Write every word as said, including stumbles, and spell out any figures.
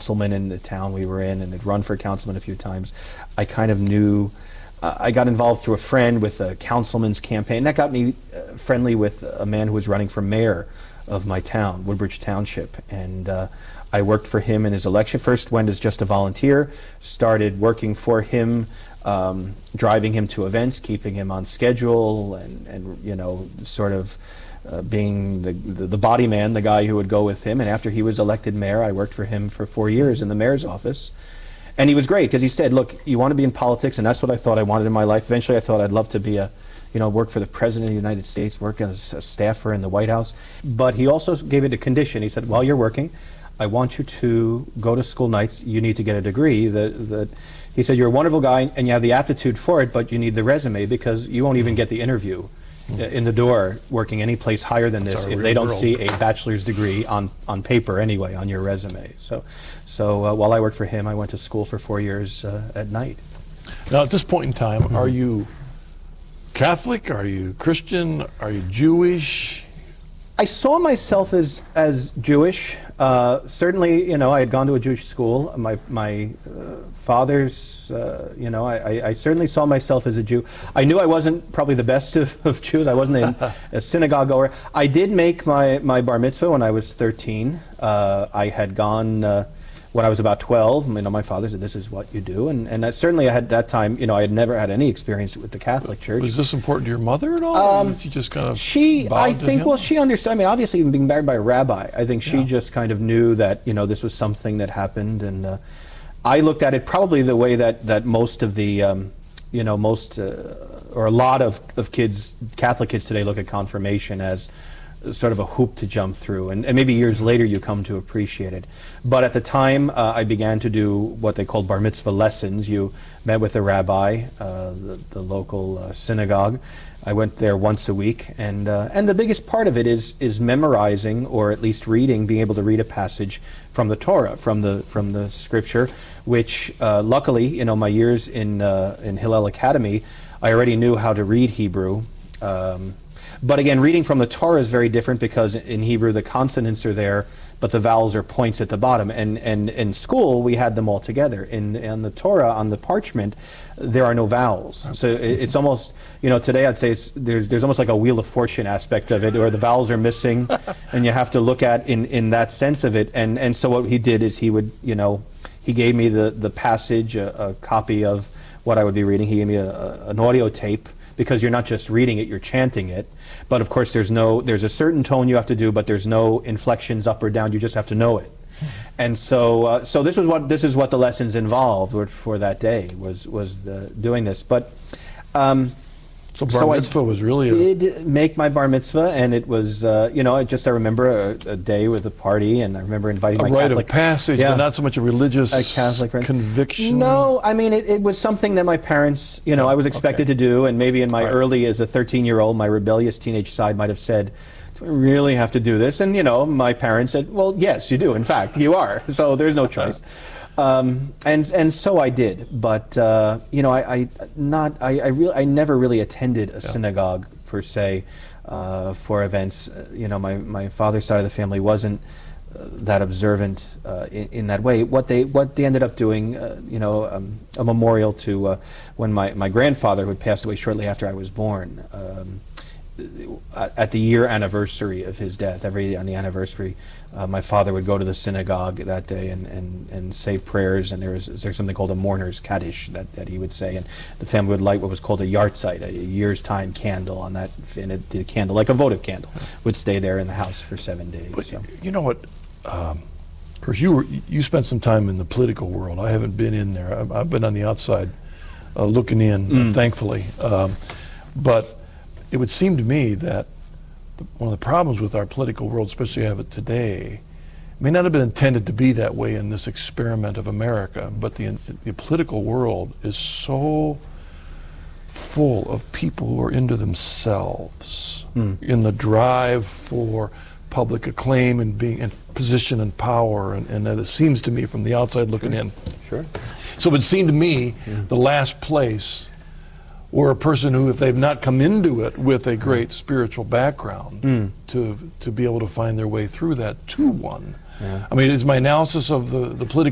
councilman in the town we were in and had run for councilman a few times, I kind of knew, uh, I got involved through a friend with a councilman's campaign. That got me uh, friendly with a man who was running for mayor of my town, Woodbridge Township. And uh, I worked for him in his election. First went as just a volunteer, started working for him, um, driving him to events, keeping him on schedule, and, and you know, sort of uh, being the, the, the body man, the guy who would go with him. And after he was elected mayor, I worked for him for four years in the mayor's office. And he was great because he said, look, you want to be in politics, and that's what I thought I wanted in my life. Eventually I thought I'd love to be a, you know, work for the President of the United States, work as a staffer in the White House. But he also gave it a condition. He said, while you're working, I want you to go to school nights. You need to get a degree. That, that he said, you're a wonderful guy and you have the aptitude for it, but you need the resume because you won't even get the interview uh, in the door working any place higher than this if they don't world. see a bachelor's degree on, on paper anyway, on your resume. So, so uh, while I worked for him, I went to school for four years uh, at night. Now, at this point in time, are you Catholic? Are you Christian? Are you Jewish? I saw myself as as Jewish. Uh, certainly, you know, I had gone to a Jewish school. My my uh, father's, uh, you know, I, I, I certainly saw myself as a Jew. I knew I wasn't probably the best of, of Jews. I wasn't a, a synagogue goer. I did make my my bar mitzvah when I was thirteen. Uh, I had gone. Uh, When I was about twelve, you know, my father said, "This is what you do," and and that certainly I had that time. You know, I had never had any experience with the Catholic Church. Was this important to your mother at all? Um, or did she just kind of she, bowed I to think, him? well, she understood. I mean, obviously, even being married by a rabbi, I think she Yeah. just kind of knew that you know this was something that happened, and uh, I looked at it probably the way that that most of the, um, you know, most uh, or a lot of of kids, Catholic kids today, look at confirmation as sort of a hoop to jump through, and, and maybe years later you come to appreciate it. But at the time, uh, I began to do what they called bar mitzvah lessons. You met with a rabbi, uh, the, the local uh, synagogue. I went there once a week, and uh, and the biggest part of it is is memorizing, or at least reading, being able to read a passage from the Torah, from the from the scripture, which uh, luckily, you know, my years in uh, in Hillel Academy, I already knew how to read Hebrew. Um, But again, reading from the Torah is very different because in Hebrew the consonants are there, but the vowels are points at the bottom. And and in school we had them all together. In in the Torah, on the parchment, there are no vowels. So it, it's almost, you know, today I'd say it's, there's there's almost like a Wheel of Fortune aspect of it, where the vowels are missing, and you have to look at in in that sense of it. And and so what he did is he would, you know, he gave me the the passage, a, a copy of what I would be reading. He gave me a, a, an audio tape, because you're not just reading it, you're chanting it. But of course there's no, there's a certain tone you have to do, but there's no inflections up or down, you just have to know it. And so uh, so this was what this is what the lessons involved were for that day, was was the doing this. But um, So bar so mitzvah I was really a... did make my bar mitzvah, and it was, uh, you know, I just I remember a, a day with a party, and I remember inviting a my rite Catholic, of passage, yeah, but not so much a religious a Catholic friend. conviction. No, I mean, it, it was something that my parents, you know, I was expected Okay. to do, and maybe in my Right. early, as a thirteen-year-old, my rebellious teenage side might have said, do I really have to do this? And, you know, my parents said, well, yes, you do. In fact, you are. So there's no choice. Um, and and so I did, but uh, you know, I, I not I I, really, I never really attended a Yeah. synagogue per se uh, for events. Uh, you know, my my father's side of the family wasn't uh, that observant uh, in, in that way. What they what they ended up doing, uh, you know, um, a memorial to uh, when my my grandfather, who had passed away shortly after I was born. Um, at the year anniversary of his death, every on the anniversary, uh, my father would go to the synagogue that day and, and, and say prayers, and there was there's something called a mourner's kaddish that, that he would say, and the family would light what was called a yahrzeit, a year's time candle on that, and it, the candle, like a votive candle, would stay there in the house for seven days. But so. you know what? Um, of course, you were you spent some time in the political world. I haven't been in there. I've, I've been on the outside, uh, looking in. Mm. Uh, thankfully, um, but it would seem to me that the, one of the problems with our political world, especially have it today, may not have been intended to be that way in this experiment of America. But the the political world is so full of people who are into themselves, Mm. in the drive for public acclaim and being in position and power, and, and it seems to me from the outside looking Sure. in. Sure. So it would seem to me Yeah. the last place where a person who, if they've not come into it with a great spiritual background, Mm. to to be able to find their way through that to one. Yeah. I mean, is my analysis of the, the political